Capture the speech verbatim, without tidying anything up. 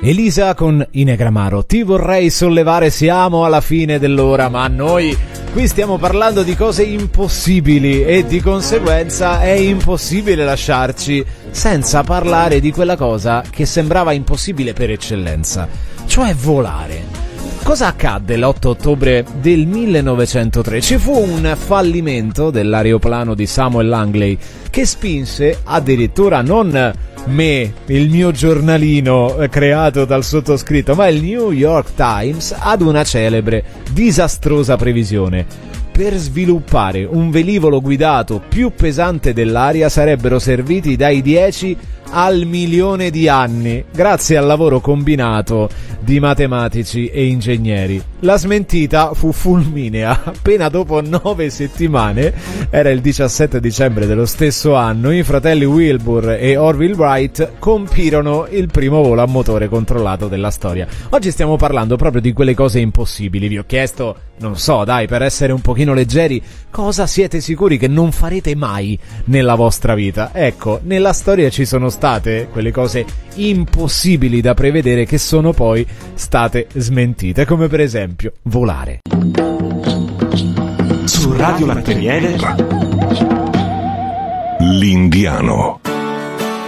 Elisa con Inegramaro. Ti vorrei sollevare, siamo alla fine dell'ora, ma noi qui stiamo parlando di cose impossibili e di conseguenza è impossibile lasciarci senza parlare di quella cosa che sembrava impossibile per eccellenza, cioè volare. Cosa accadde l'otto ottobre del millenovecentotre? Ci fu un fallimento dell'aeroplano di Samuel Langley che spinse addirittura non me, il mio giornalino creato dal sottoscritto, ma il New York Times ad una celebre, disastrosa previsione. Per sviluppare un velivolo guidato più pesante dell'aria sarebbero serviti dai dieci al milione di anni, grazie al lavoro combinato di matematici e ingegneri. La smentita fu fulminea. Appena dopo nove settimane, era il diciassette dicembre dello stesso anno, i fratelli Wilbur e Orville Wright compirono il primo volo a motore controllato della storia. Oggi stiamo parlando proprio di quelle cose impossibili. Vi ho chiesto, non so, dai, per essere un pochino leggeri, cosa siete sicuri che non farete mai nella vostra vita? Ecco, nella storia ci sono state quelle cose impossibili da prevedere che sono poi state smentite, come per esempio volare. Su Radio Latte Miele, L'Indiano.